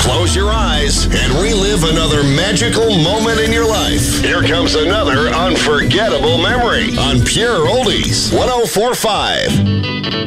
Close your eyes and relive another magical moment in your life. Here comes another unforgettable memory on Pure Oldies 104.5.